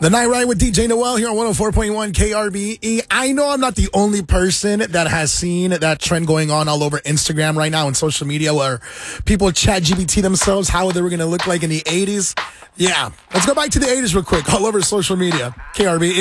The Night Ride with DJ Noel here on 104.1 KRBE. I know I'm not the only person that has seen that trend going on all over Instagram right now and social media where people chat GPT themselves how they were going to look like in the 80s. Yeah, let's go back to the 80s real quick all over social media. KRBE.